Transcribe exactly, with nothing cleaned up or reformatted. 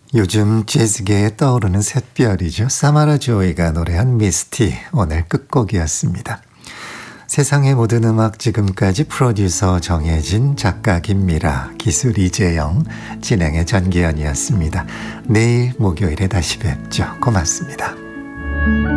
요즘 재즈계에 떠오르는 샛별이죠. 사마라 조이가 노래한 미스티, 오늘 끝곡이었습니다. 세상의 모든 음악 지금까지 프로듀서 정혜진, 작가 김미라, 기술 이재영, 진행의 전기현이었습니다. 내일 목요일에 다시 뵙죠. 고맙습니다.